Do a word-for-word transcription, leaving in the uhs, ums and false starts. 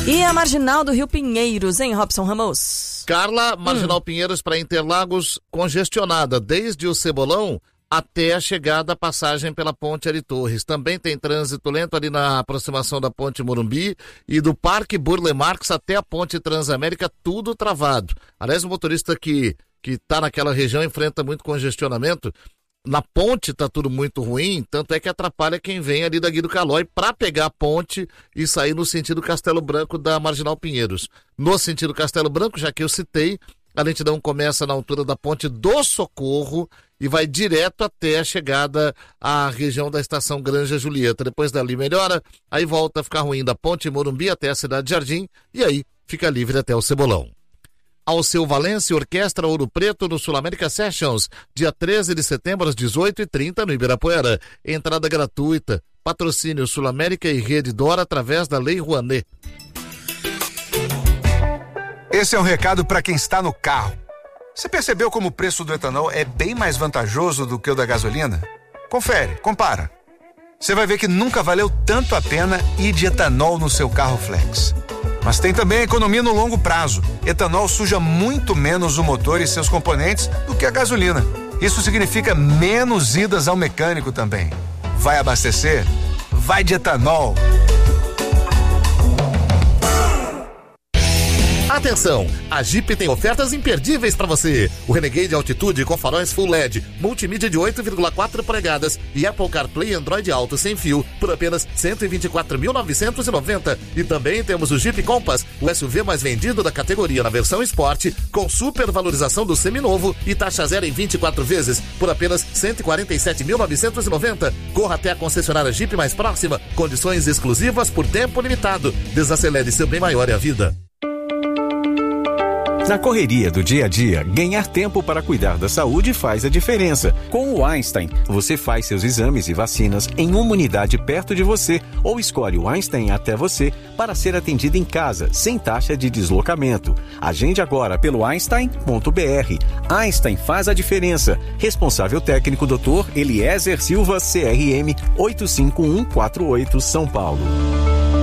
E a Marginal do Rio Pinheiros, hein, Robson Ramos? Carla, Marginal hum. Pinheiros para Interlagos congestionada, desde o Cebolão até a chegada à passagem pela Ponte Ari Torres. Também tem trânsito lento ali na aproximação da Ponte Morumbi e do Parque Burle Marx até a Ponte Transamérica, tudo travado. Aliás, o motorista que que está naquela região enfrenta muito congestionamento. Na ponte está tudo muito ruim, tanto é que atrapalha quem vem ali da Guido Calói para pegar a ponte e sair no sentido Castelo Branco da Marginal Pinheiros. No sentido Castelo Branco, já que eu citei, a lentidão começa na altura da Ponte do Socorro e vai direto até a chegada à região da Estação Granja Julieta. Depois dali melhora, aí volta a ficar ruim da Ponte Morumbi até a Cidade Jardim e aí fica livre até o Cebolão. Alceu Valença, Orquestra Ouro Preto no Sul América Sessions, dia treze de setembro às dezoito e trinta no Ibirapuera. Entrada gratuita. Patrocínio Sul América e Rede Dora através da Lei Rouanet. Esse é um recado para quem está no carro. Você percebeu como o preço do etanol é bem mais vantajoso do que o da gasolina? Confere, compara. Você vai ver que nunca valeu tanto a pena ir de etanol no seu carro flex. Mas tem também economia no longo prazo. Etanol suja muito menos o motor e seus componentes do que a gasolina. Isso significa menos idas ao mecânico também. Vai abastecer? Vai de etanol. Atenção, a Jeep tem ofertas imperdíveis para você. O Renegade Altitude com faróis Full L E D, multimídia de oito vírgula quatro polegadas e Apple CarPlay e Android Auto sem fio por apenas cento e vinte e quatro mil novecentos e noventa. E também temos o Jeep Compass, o S U V mais vendido da categoria na versão Sport, com super valorização do seminovo e taxa zero em vinte e quatro vezes por apenas cento e quarenta e sete mil novecentos e noventa. Corra até a concessionária Jeep mais próxima, condições exclusivas por tempo limitado. Desacelere seu bem maior é a vida. Na correria do dia a dia, ganhar tempo para cuidar da saúde faz a diferença. Com o Einstein, você faz seus exames e vacinas em uma unidade perto de você ou escolhe o Einstein até você para ser atendido em casa, sem taxa de deslocamento. Agende agora pelo einstein ponto b r. Einstein faz a diferença. Responsável técnico doutor Eliezer Silva, C R M oito cinco um quatro oito, São Paulo.